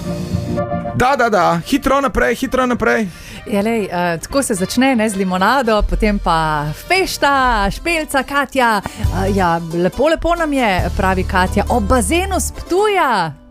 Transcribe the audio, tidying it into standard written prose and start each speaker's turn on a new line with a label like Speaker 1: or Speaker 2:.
Speaker 1: Da, hitro naprej.
Speaker 2: Lej, tako se začne, ne, z limonado, potem pa fešta, špelca, Katja. Ja, lepo nam je, pravi Katja, ob bazenu s Ptuja.